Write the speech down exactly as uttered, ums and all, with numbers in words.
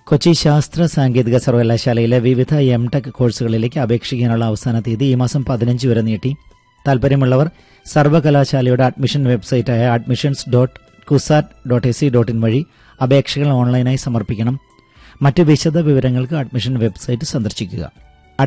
കൊച്ചി ശാസ്ത്ര സാങ്കേതിക സർവകലാശാലയിലെ വിവിധ എം ടെക് കോഴ്സുകളിലേക്ക് അപേക്ഷിക്കാനുള്ള അവസാന തീയതി ഈ മാസം പതിനഞ്ച് വരെ നീട്ടി. താൽപര്യമുള്ളവർ സർവകലാശാലയുടെ admission വെബ്സൈറ്റായ admissions dot CUSAT dot A C dot in വഴി അപേക്ഷകൾ ഓൺലൈനായി സമർപ്പിക്കണം. മറ്റ് വിശദ വിവരങ്ങൾക്ക് അഡ്മിഷൻ വെബ്സൈറ്റ് സന്ദർശിക്കുക.